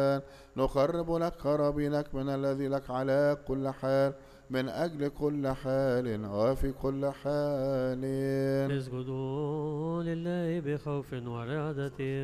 نقرب لك خرابينك من الذي لك على كل حال، من أجل كل حال وفي كل حال. اسجدوا لله بخوف ورعدة